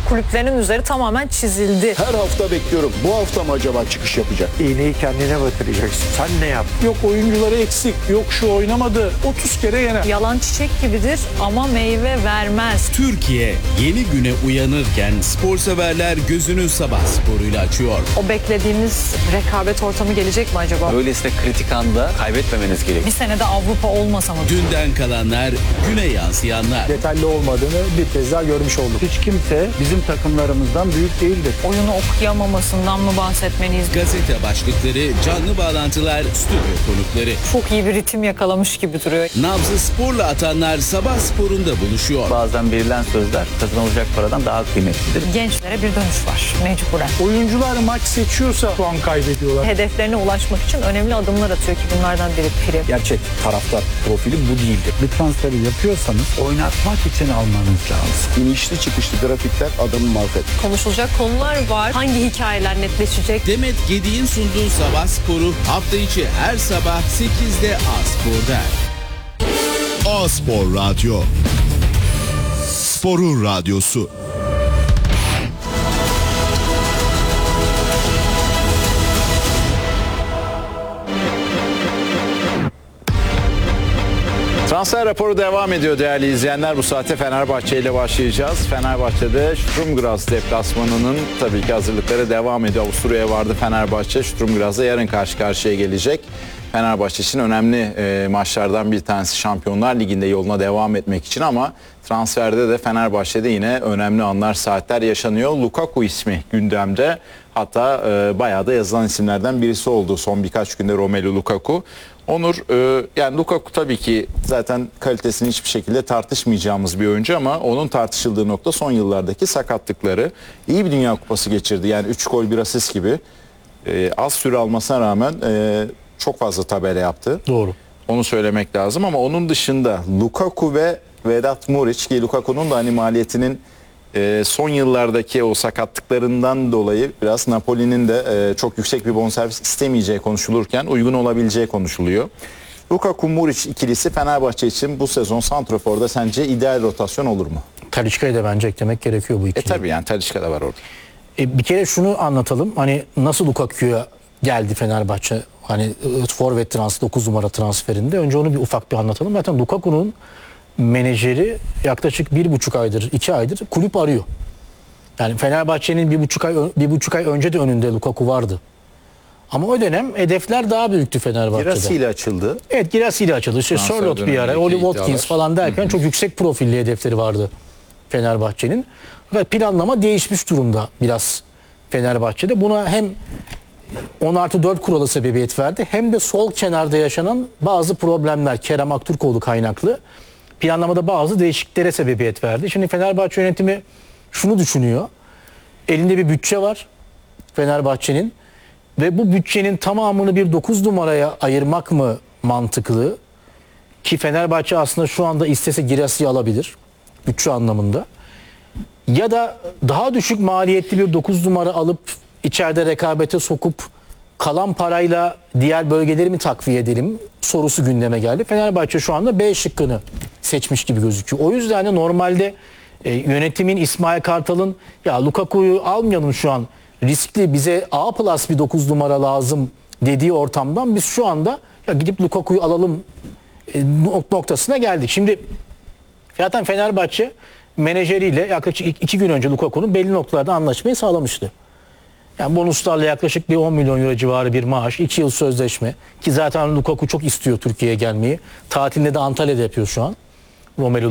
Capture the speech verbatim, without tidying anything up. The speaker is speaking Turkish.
kulüplerinin üzeri tamamen çizildi. Her hafta bekliyorum. Bu hafta mı acaba çıkış yapacak? İğneyi kendine batıracaksın. Sen ne yaptın? Yok oyuncuları eksik, yok şu oynamadı. otuz kere yener. Yalan çiçek gibidir ama meyve vermez. Türkiye yeni güne uyanırken spor severler gözünü sabah sporuyla açıyor. O beklediğimiz rekabet ortamı gelecek mi acaba? Öylesine kritik anda kaybetmemeniz gerek. Bir senede Avrupa olmasa mı? Dünden kalanlar, güne yansıyanlar. Detaylı olmadığını bir kez daha görmüş olduk. Hiç kimse bizim takımlarımızdan büyük değildir. Oyunu okuyamamasından mı bahsetmeliyiz? Gazete başlıkları, canlı bağlantılar, stüdyo konukları. Çok iyi bir ritim yakalamış gibi duruyor. Nabzı sporla atanlar sabah sporunda buluşuyor. Bazen verilen sözler kazanılacak paradan daha kıymetlidir. Gençlere bir dönüş var mecburen. Oyuncular maç seçiyorsa puan kaybediyorlar. Hedeflerine ulaşmak için önemli adımlar atıyor ki bunlardan biri prim. Gerçek taraftar profili bu değildir. Bir transferi yapıyorsanız oynatmak için almanız lazım. İnişli çıkışlı grafikler adamı mahvet. Konuşulacak konular var. Hangi hikayeler netleşecek? Demet Gedi'nin sunduğu sabah sporu hafta içi her sabah sekizde A Spor'da. A Spor Radyo. Sporun radyosu. Transfer raporu devam ediyor değerli izleyenler. Bu saatte Fenerbahçe ile başlayacağız. Fenerbahçe'de Sturm Graz deplasmanının tabii ki hazırlıkları devam ediyor. Avusturya'ya vardı Fenerbahçe. Sturm Graz'da yarın karşı karşıya gelecek. Fenerbahçe için önemli e, maçlardan bir tanesi Şampiyonlar Ligi'nde yoluna devam etmek için ama transferde de Fenerbahçe'de yine önemli anlar, saatler yaşanıyor. Lukaku ismi gündemde. Hatta e, bayağı da yazılan isimlerden birisi oldu son birkaç günde Romelu Lukaku. Onur, e, yani Lukaku tabii ki zaten kalitesini hiçbir şekilde tartışmayacağımız bir oyuncu ama onun tartışıldığı nokta son yıllardaki sakatlıkları. İyi bir Dünya Kupası geçirdi. Yani üç gol bir asist gibi. E, az süre almasına rağmen e, çok fazla tabela yaptı. Doğru. Onu söylemek lazım ama onun dışında Lukaku ve Vedat Muriç ki Lukaku'nun da hani maliyetinin e, son yıllardaki o sakatlıklarından dolayı biraz Napoli'nin de e, çok yüksek bir bonservis istemeyeceği konuşulurken uygun olabileceği konuşuluyor. Lukaku Muriç ikilisi Fenerbahçe için bu sezon santraforda sence ideal rotasyon olur mu? Talisca'yı da bence eklemek gerekiyor bu ikili. E tabii yani Talisca da var orada. E, bir kere şunu anlatalım. Hani nasıl Lukaku'ya geldi Fenerbahçe? Hani forvet transfer, dokuz numara transferinde. Önce onu bir ufak bir anlatalım. Zaten Lukaku'nun menajeri yaklaşık bir buçuk aydır, iki aydır kulüp arıyor. Yani Fenerbahçe'nin bir buçuk ay bir buçuk ay önce de önünde Lukaku vardı. Ama o dönem hedefler daha büyüktü Fenerbahçe'de. Girassi ile açıldı. Evet, Girassi ile açıldı. İşte Transfer Sörloth bir ara, dönemindeki Oli Watkins iddialar. falan derken Hı-hı. çok yüksek profilli hedefleri vardı Fenerbahçe'nin. Ve planlama değişmiş durumda biraz Fenerbahçe'de. Buna hem on artı dört kuralı sebebiyet verdi. Hem de sol kenarda yaşanan bazı problemler Kerem Aktürkoğlu kaynaklı planlamada bazı değişikliklere sebebiyet verdi. Şimdi Fenerbahçe yönetimi şunu düşünüyor. Elinde bir bütçe var Fenerbahçe'nin ve bu bütçenin tamamını bir dokuz numaraya ayırmak mı mantıklı? Ki Fenerbahçe aslında şu anda istese Girassi'yi alabilir bütçe anlamında. Ya da daha düşük maliyetli bir dokuz numara alıp içeride rekabete sokup kalan parayla diğer bölgeleri mi takviye edelim sorusu gündeme geldi. Fenerbahçe şu anda B şıkkını seçmiş gibi gözüküyor. O yüzden de normalde e, yönetimin İsmail Kartal'ın ya Lukaku'yu almayalım şu an riskli bize A plus bir dokuz numara lazım dediği ortamdan biz şu anda ya gidip Lukaku'yu alalım e, noktasına geldik. Şimdi zaten Fenerbahçe menajeriyle yaklaşık iki gün önce Lukaku'nun belli noktalarda anlaşmayı sağlamıştı. Yani bonuslarla yaklaşık bir on milyon euro civarı bir maaş, iki yıl sözleşme ki zaten Lukaku çok istiyor Türkiye'ye gelmeyi. Tatilinde de Antalya'da yapıyor şu an. Romelu